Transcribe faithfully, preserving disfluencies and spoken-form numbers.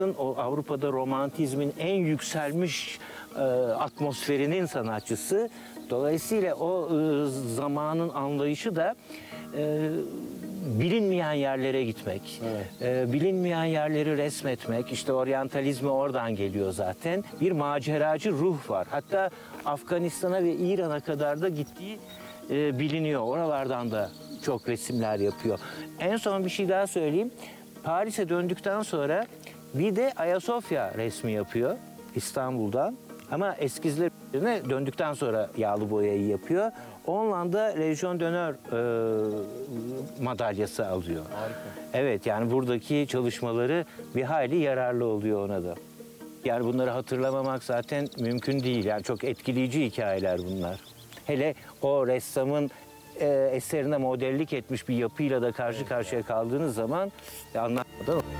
O Avrupa'da romantizmin en yükselmiş e, atmosferinin sanatçısı. Dolayısıyla o e, zamanın anlayışı da e, bilinmeyen yerlere gitmek, Evet. e, bilinmeyen yerleri resmetmek. İşte oryantalizmi oradan geliyor zaten. Bir maceracı ruh var. Hatta Afganistan'a ve İran'a kadar da gittiği e, biliniyor. Oralardan da çok resimler yapıyor. En son bir şey daha söyleyeyim. Paris'e döndükten sonra bir de Ayasofya resmi yapıyor İstanbul'dan. Ama eskizlerine döndükten sonra yağlı boyayı yapıyor. Onunla da Legion d'Honneur e, madalyası alıyor. Harika. Evet, yani buradaki çalışmaları bir hayli yararlı oluyor ona da. Yani bunları hatırlamamak zaten mümkün değil. Yani çok etkileyici hikayeler bunlar. Hele o ressamın e, eserine modellik etmiş bir yapıyla da karşı karşıya kaldığınız zaman e, anlatmadan